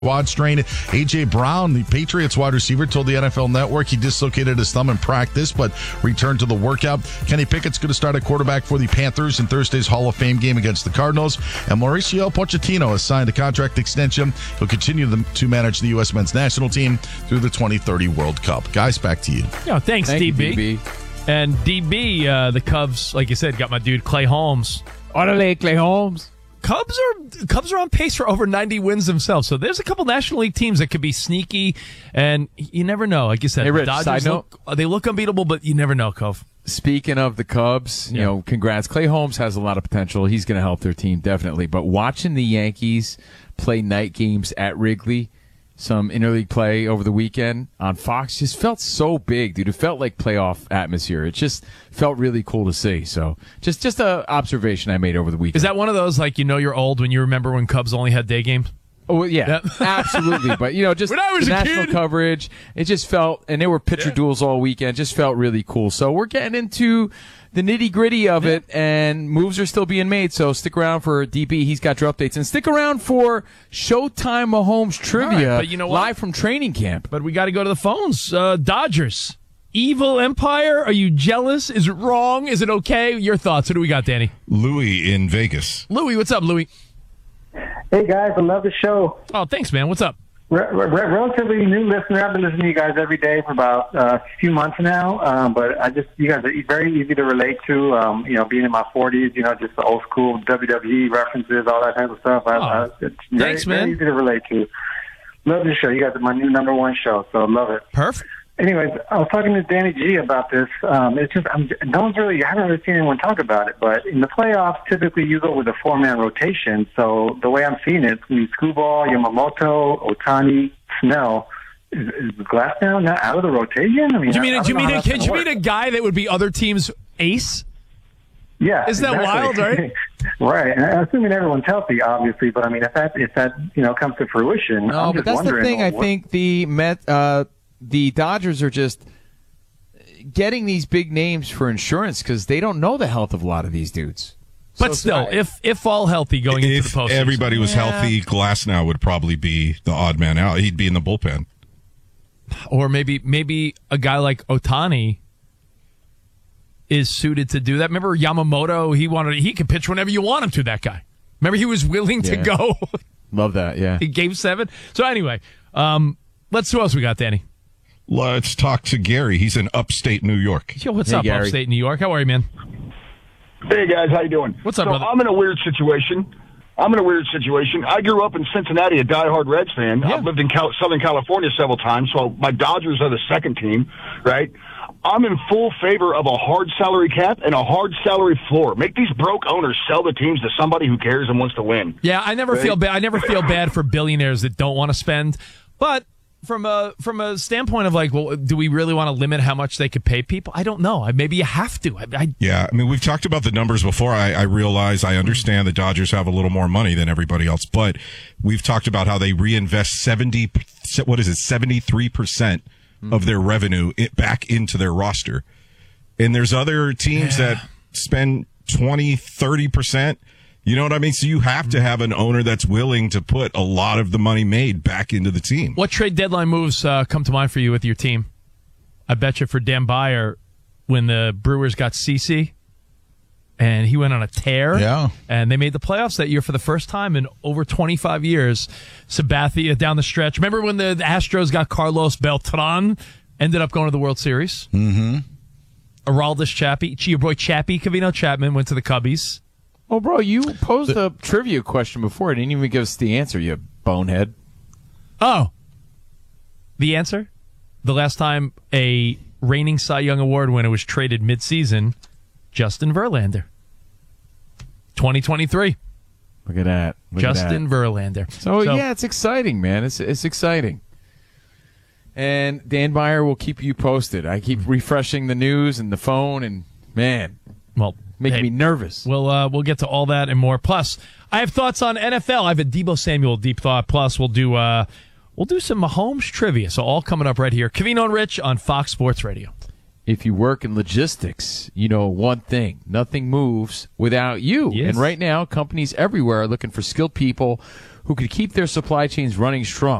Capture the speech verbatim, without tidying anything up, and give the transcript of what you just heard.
Quad strain. A J. Brown, the Patriots wide receiver, told the N F L Network he dislocated his thumb in practice, but returned to the workout. Kenny Pickett's going to start at quarterback for the Panthers in Thursday's Hall of Fame game against the Cardinals. And Mauricio Pochettino has signed a contract extension. He'll continue to manage the U S men's national team through the twenty thirty World Cup. Guys, back to you. Yeah, thanks, Thank D B. you, D B. And D B, uh, the Cubs, like you said, got my dude Clay Holmes. Orale, Clay Holmes. Cubs are Cubs are on pace for over ninety wins themselves. So there's a couple National League teams that could be sneaky, and you never know. Like you said, Hey, Rich, the Dodgers side note. look, they look unbeatable, but you never know, Cove. Speaking of the Cubs, you Yeah. know, congrats. Clay Holmes has a lot of potential. He's going to help their team, definitely. But watching the Yankees play night games at Wrigley, some interleague play over the weekend on Fox, just felt so big, dude. It felt like playoff atmosphere. It just felt really cool to see. So just just a observation I made over the weekend. Is that one of those, like, you know you're old when you remember when Cubs only had day games? Oh, yeah, Yeah. absolutely. But, you know, just When I was the a national kid. coverage, it just felt, and there were pitcher Yeah. duels all weekend, just felt really cool. So we're getting into the nitty-gritty of it, and moves are still being made. So stick around for D B. He's got your updates. And stick around for Showtime Mahomes trivia, All right, but you know what? live from training camp. But we got to go to the phones. Uh, Dodgers. Evil Empire? Are you jealous? Is it wrong? Is it okay? Your thoughts. What do we got, Danny? Louis in Vegas. Louis, what's up, Louis? Hey, guys, I love the show. Oh, thanks, man. What's up? Re- re- relatively new listener. I've been listening to you guys every day for about uh, a few months now. Um, but I just, you guys are very easy to relate to. Um, you know, being in my forties, you know, just the old school W W E references, all that type of stuff. I, Oh, I, it's very, thanks, man. very easy to relate to. Love the show. You guys are my new number one show, so love it. Perfect. Anyways, I was talking to Danny G about this. Um, it's just, I'm, no one's really, I haven't really seen anyone talk about it, but in the playoffs, typically you go with a four-man rotation. So the way I'm seeing it, we Screwball, Yamamoto, Otani, Snell. Is, is Glasnow not out of the rotation? I mean, Do you mean, I, I do you don't mean, know a, how that's do you gonna mean a work. guy that would be other teams' ace? Yeah, Isn't that wild, right? Right. And I'm assuming everyone's healthy, obviously, but I mean, if that if that you know comes to fruition, No, I'm but just that's the wondering, thing. I what- think the Met, uh, the Dodgers are just getting these big names for insurance because they don't know the health of a lot of these dudes. But So, still, I- if if all healthy going into If the postseason. everybody was Yeah. healthy, Glasnow would probably be the odd man out. He'd be in the bullpen. Or maybe maybe a guy like Otani is suited to do that. Remember Yamamoto? He wanted he could pitch whenever you want him to. That guy. Remember he was willing to Yeah. go love that. Yeah. in Game Seven. So anyway, um, let's who else we got, Danny? Let's talk to Gary. He's in upstate New York. Yo, what's Hey, up, Gary. upstate New York? How are you, man? Hey guys, how you doing? What's up, so brother? I'm in a weird situation. I'm in a weird situation. I grew up in Cincinnati, a diehard Reds fan. Yeah. I've lived in Cal- Southern California several times, so my Dodgers are the second team, right? I'm in full favor of a hard salary cap and a hard salary floor. Make these broke owners sell the teams to somebody who cares and wants to win. Yeah, I never Right. feel bad. I never feel bad for billionaires that don't want to spend, but from a from a standpoint of like, well, do we really want to limit how much they could pay people? I don't know. I- Maybe you have to. I, I, Yeah, I mean, we've talked about the numbers before. I, I realize, I understand the Dodgers have a little more money than everybody else, but we've talked about how they reinvest seventy, what is it, seventy-three percent of their revenue it, back into their roster. And there's other teams Yeah. that spend twenty, thirty percent. You know what I mean? So you have to have an owner that's willing to put a lot of the money made back into the team. What trade deadline moves uh, come to mind for you with your team? I bet you for Dan Byer, when the Brewers got CeCe, and he went on a tear. Yeah. And they made the playoffs that year for the first time in over twenty-five years. Sabathia down the stretch. Remember when the Astros got Carlos Beltran? Ended up going to the World Series. Mm-hmm. Aroldis Chappie. Your boy Chappie, Cavino Chapman, went to the Cubbies. Oh, bro, you posed a trivia question before. Didn't even give us the answer, you bonehead. Oh. The answer? The last time a reigning Cy Young Award winner was traded midseason, Justin Verlander. twenty twenty-three. Look at that. Look at Justin that. Verlander. So, yeah, it's exciting, man. It's it's exciting. And Dan Byer will keep you posted. I keep refreshing the news and the phone, and, man, Well, making hey, me nervous. We'll uh, we'll get to all that and more. Plus, I have thoughts on N F L. I have a Deebo Samuel deep thought. Plus, we'll do uh, we'll do some Mahomes trivia. So all coming up right here. Cavino and Rich on Fox Sports Radio. if you work in logistics, you know one thing: nothing moves without you. Yes. And right now, companies everywhere are looking for skilled people who can keep their supply chains running strong.